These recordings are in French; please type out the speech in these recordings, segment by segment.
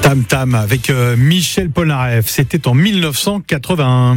Tam Tam avec Michel Polnareff, c'était en 1981.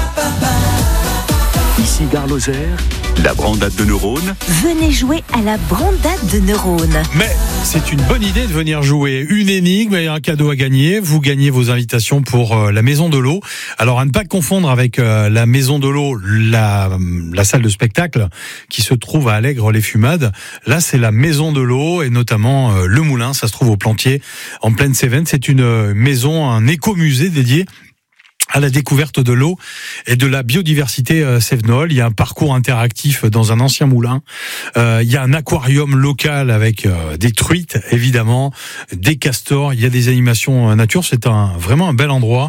Ici Gare Lozère, la brandade de neurones. Venez jouer à la brandade de neurones. Mais c'est une bonne idée de venir jouer. Une énigme et un cadeau à gagner. Vous gagnez vos invitations pour la Maison de l'Eau. Alors à ne pas confondre avec la Maison de l'Eau, la salle de spectacle qui se trouve à Allègre-les-Fumades. Là, c'est la Maison de l'Eau et notamment le Moulin. Ça se trouve au Plantier, en pleine Cévennes. C'est une maison, un écomusée dédié à la découverte de l'eau et de la biodiversité cévenolle. Il y a un parcours interactif dans un ancien moulin. Il y a un aquarium local avec des truites, évidemment, des castors. Il y a des animations nature. C'est vraiment un bel endroit.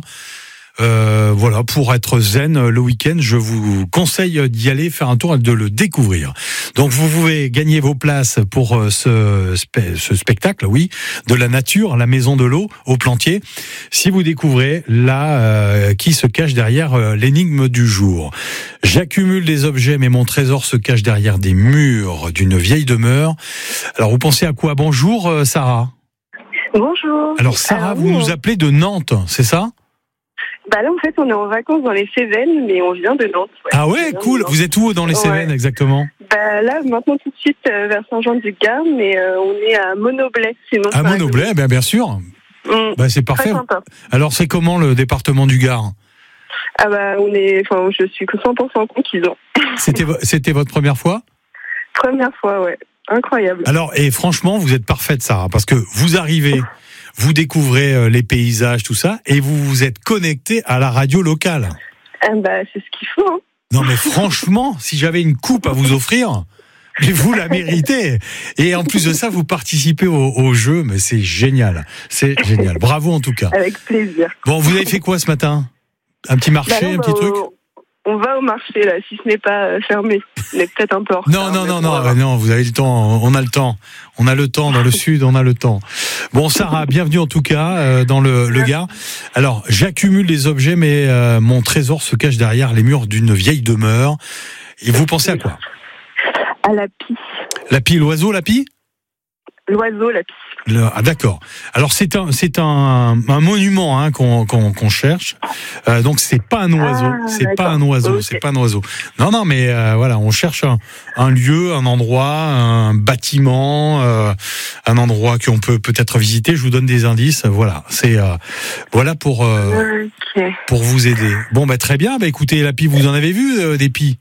Voilà, pour être zen le week-end, je vous conseille d'y aller faire un tour et de le découvrir. Donc vous pouvez gagner vos places pour ce spectacle, oui, de la nature, la Maison de l'Eau au Plantier, si vous découvrez là qui se cache derrière l'énigme du jour. J'accumule des objets, mais mon trésor se cache derrière des murs d'une vieille demeure. Alors vous pensez à quoi? Bonjour Sarah. Bonjour. Alors Sarah, vous nous appelez de Nantes, c'est ça? Bah là, en fait, on est en vacances dans les Cévennes, mais on vient de Nantes. Ouais. Ah ouais, cool. Vous êtes où dans les Cévennes exactement? Bah là, maintenant tout de suite vers Saint-Jean-du-Gard, mais on est à Monoblet. Sinon, à Monoblet, bien sûr. Bah c'est parfait. Très sympa. Alors c'est comment le département du Gard? Ah bah je suis 100% conquisant. C'était votre première fois? Première fois, ouais. Incroyable. Alors, et franchement, vous êtes parfaite, Sarah, parce que vous arrivez, vous découvrez les paysages, tout ça, et vous vous êtes connecté à la radio locale. Bah c'est ce qu'il faut. Hein. Non mais franchement, si j'avais une coupe à vous offrir, mais vous la méritez. Et en plus de ça, vous participez au jeu, mais c'est génial. C'est génial. Bravo en tout cas. Avec plaisir. Bon, vous avez fait quoi ce matin? Un petit marché, un petit truc? On va au marché, là, si ce n'est pas fermé. On est peut-être un peu en retard. Non, vous avez le temps, on a le temps. On a le temps, dans le sud, on a le temps. Bon, Sarah, bienvenue en tout cas, dans le Gard. Alors, j'accumule les objets, mais mon trésor se cache derrière les murs d'une vieille demeure. Et vous pensez à quoi? À la pie. La pie, l'oiseau, la pie? L'oiseau, la pie. Ah d'accord. Alors c'est un monument hein, qu'on cherche. Donc c'est pas un oiseau, c'est pas un oiseau, okay. C'est pas un oiseau. Non mais voilà, on cherche un lieu, un endroit, un bâtiment, un endroit qu'on peut peut-être visiter. Je vous donne des indices. Voilà, c'est voilà pour vous aider. Bon bah très bien. Bah écoutez, la pie, vous en avez vu des pies?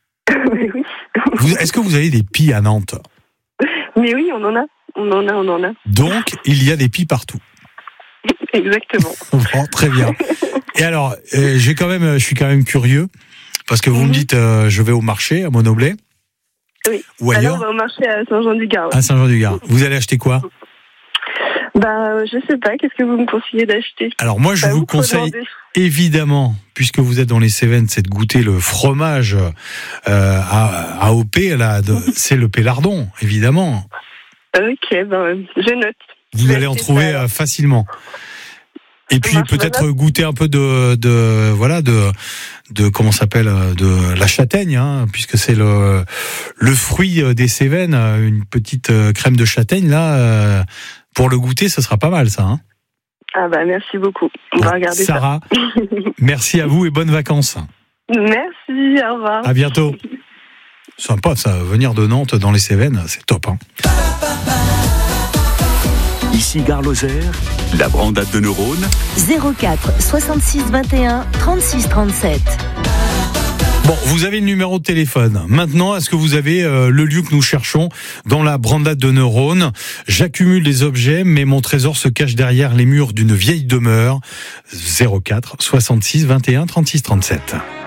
Oui. Est-ce que vous avez des pies à Nantes? Mais oui, on en a. On en a. Donc, il y a des pies partout. Exactement. Bon, très bien. Et alors, je suis quand même curieux, parce que vous me dites, je vais au marché à Monoblet. Oui. Ou ailleurs. Alors, on va au marché à Saint-Jean-du-Gard. Ouais. À Saint-Jean-du-Gard. Vous allez acheter quoi? Je sais pas. Qu'est-ce que vous me conseillez d'acheter? Alors moi, je vous conseille, évidemment, puisque vous êtes dans les Cévennes, c'est de goûter le fromage AOP. Là, c'est le Pélardon, évidemment. Ok, je note. Vous allez en trouver facilement. Et puis peut-être goûter un peu de comment s'appelle, de la châtaigne, hein, puisque c'est le fruit des Cévennes, une petite crème de châtaigne là. Pour le goûter, ce sera pas mal ça. Hein. Ah merci beaucoup. On va regarder Sarah, ça. Merci à vous et bonnes vacances. Merci, au revoir. À bientôt. Sympa ça, venir de Nantes dans les Cévennes, c'est top. Hein. Ici Gare Lozère, la brandade de neurones. 04 66 21 36 37. Bon, vous avez le numéro de téléphone. Maintenant, est-ce que vous avez le lieu que nous cherchons dans la brandade de neurones? J'accumule des objets, mais mon trésor se cache derrière les murs d'une vieille demeure. 04 66 21 36 37.